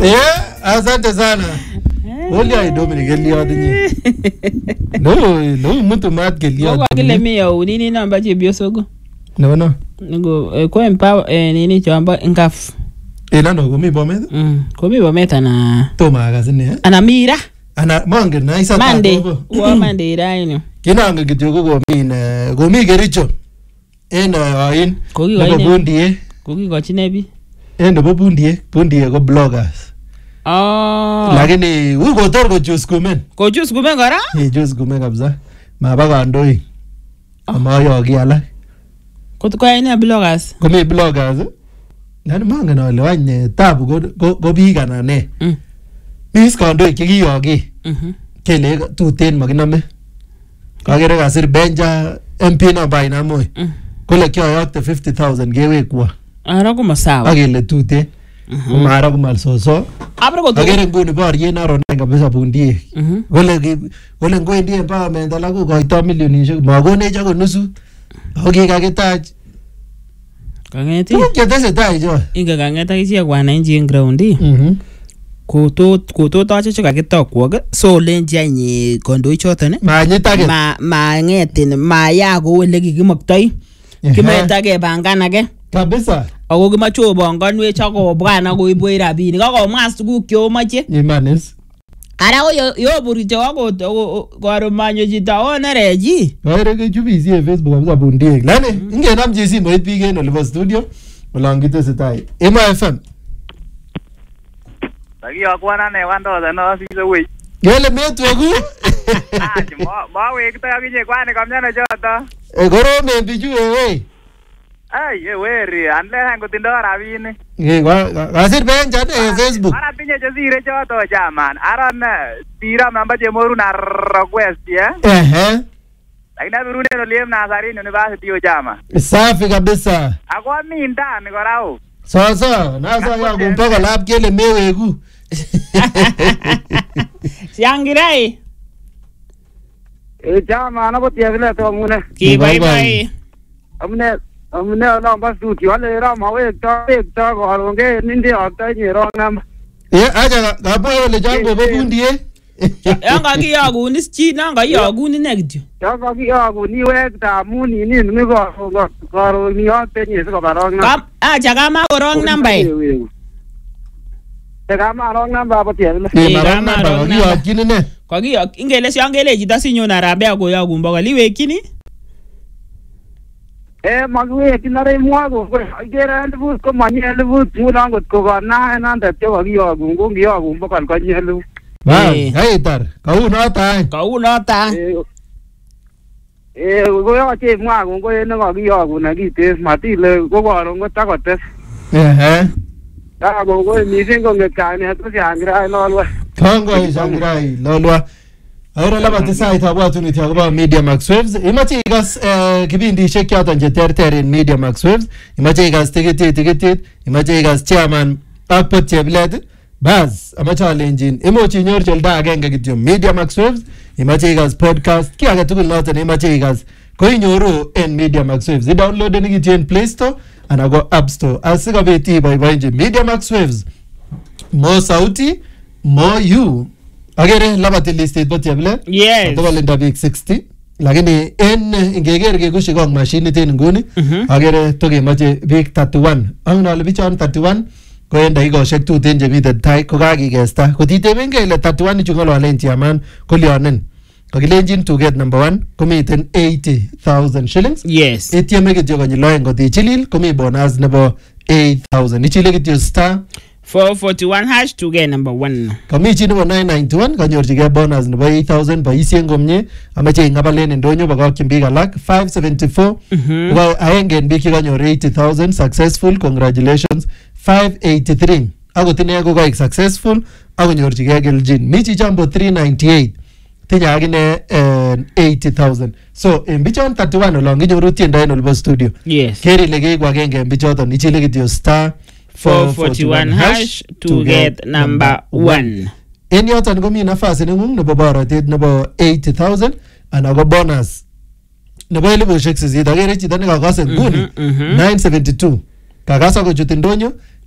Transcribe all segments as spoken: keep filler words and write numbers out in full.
Eh, asante sana. Oli ai Dominic Eliot ni. No, no mtu mat Eliot. Kwa kile mimi ya nini namba je biosogo? No no. Ngo kwa empower nini chamba ngaf. Eh nando komi bomet? Mm, komi bomet ana Toma akasini eh. Ana mira. Ana mangen na isa ta. Mande. Wa mande raino. Kinanga kityo ko komi ne komi Kericho. En ain. Koki ko Bundie. Koki ko chinebi. En nebo Bundie, Bundie ko bloggers. Oh. Lakini huyu kotor ko juice kumen. Ko juice kumen kora? Eh juice kumen kabisa. Maba kandoi. Amayoki alak. Kot ko ene bloggers. Komi bloggers. Lani mangen ale wanye tabu ko ko biik anan ne. Mm. Mis kandoik chekiyoki. Mhm. Kele tuten makiname. Kagere kasir Benja M P namba ina moi. Kole kyoyokte fifty thousand kewekwa. Ara ko masawa. Akele tuten. Mara kumal soso. Abra ko agere nguni borye naro nang kabisa Bundie. Mhm. Kole kole ngwendi empowerment ala ko koito milionishek makonech akot nusu. Okay kakitach. Kangeti. Ketesetai jo. Inga kangeta kichia kwa wananchi in ground hii. Mhm. Koto koto tache choka kitokwok so lenji anyi kondo choton ma nyitake ma ma ngetin ma ya ko ole kikimoktoi kimetage banganage kabisa ako kimacho banganwech ako bwana ko ibo rabinik ako mas tuguk kyomoche imanis ara ko yo burito ako karo manyo chito onereji ere ke chubisie Facebook kabisa Bundie lani ingenamji simoit biik en olipo studio olon kitesetai Emo F M. Takiyokwana ne wandoza no sise wei. Gele metweku. Ah, mo mo wei kito yakinye kwani kamnyana choto. E korome bichu wewe. Ai, e weri, anle hango tindo rabinik. Nge kasir Benja en Facebook. Ara tinye chesire choto jaman. Ara na tira namba je moru na request ya. Ehe. Lakini abirune no Liam Nazarene University yo jama. Safi kabisa. Akwa mi ndani korao. Sasa, nasa yangu mpaka lab kele meweku. Siangirai. Eh jama anapotia vile to mune. Ki bye bye. Amne amne na basu ti wale ra mawe ta ta ko haronge nindi akta ni ro nam. Eh aja gabo ole jango bo Bundie. Yanga ki yagu ni chi nanga yagu ni negdio. Yanga ki yagu ni wekta muni ni ni ko ko ko ni akta ni ko barong nam. Kam aja kama ko wrong number. Kama wrong number apotia vile. Ni kama wrong number kini ne. Kwa hiyo ingele si angele jita sinyo na rabe ako yagu mboga liwe kini. Eh magwe kinare mwago ko igera ndu ko manyele bu mulango ko na na ndate wa yagu ngungi yagu mboga ko nyelu. Ba, hey tar. Kau nota. Kau nota. Eh, go ya che mwago go ne ko yagu na kite matile go go ngo takotes. Eh. Ah, go go mi singo ngekani to siangira lolwa. Kongo siangira lolwa. Ahora la batisa itakuwa tunitiakuwa Media Max Waves. Imache igas kipindi shekiata nje terter in Media Max Waves. Imache igas tikiti tikiti. Imache igas chairman akpot cheblet. Baz, amache alenjin. Imuchi inyor chelda agenge kityo Media Max Waves. Imache igas podcast. Ki age tugul noton imache igas. Ko inyoru en Media Max Waves. I-download ni kityo en Play Store ana go App Store. Asikobit iboiboenji Media Max Waves. More sauti, more you. Agere labati listit bo tiable. Yes. Toba linda big sixty. Lakini en ingeger ke kushi kong machine ten nguni. Agere toge mache big thirty-one. Ang nalo bichon thirty-one. Ko enda igo shek tu ten jemi the tai ko kagi gesta. Ko tite benge ile thirty-one ni chungalo alenti aman ko lionen. Ko kilenjin to get number one ko miten eighty thousand shillings. Yes. Etieme kityo konyiloen ngoti chilil ko mi bonus nebo eight thousand. Ichile kityo star four forty-one hash to get number one. Kami chi nebo nine ninety-one kanyorchigei bonus nebo eight thousand boisien komye amache ingabalen ndonyo bakokyin biik alak five seventy-four ko aenge en biik chekanyor eighty thousand successful, congratulations. Five eighty-three akot ine ko kaik successful akonyorchigei keljin. Mi chi jambo three ninety-eight tinye akine eighty thousand. So en bichon thirty-one olon kinyoru tiendo en olipo studio. Yes. Keri ile keiku agenge en bichoton ichile kityo star four forty-one hash to get number one. En yoton komi nafasi nengung nebo borotet nebo eighty thousand ana ko bonus nebo elibushek sisit. Agere chito nekakase nguni nine seventy-two kakasa kochut ndonyo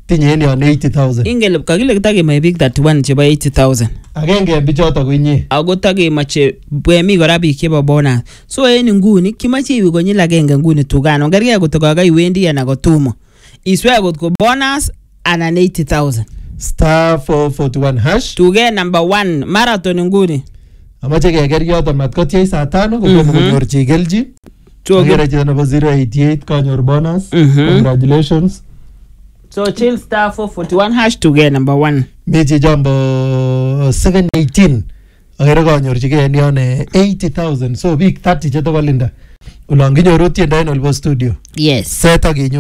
tinye en yon eighty thousand. Ingele kakile kitakemae biik thirty-one chebo eighty thousand. Agenge en bichoto ko inye. Ako takemache bwemi kora biik chebo bonus. So en nguni kimache iwe konyil agenge nguni tukano. Ngerge ko toka iwendi ana kotumo. Iswe kot ko bonus ana eighty thousand. Star four forty-one hash. Tuge number one marathon nguni. Amache keker yoto matkotie saa tano kokomo konyorchi kelji. Agere chito nebo zero eighty-eight kanyor bonus. Congratulations. So chill star four forty-one hash to get number one. Mechi jambo seven eighteen. Agere kanyorchige en yon eighty thousand. So big thirty cheto kolinda. Ulanginyoru tiendo en Olbo studio. Yes. Seta kinyo.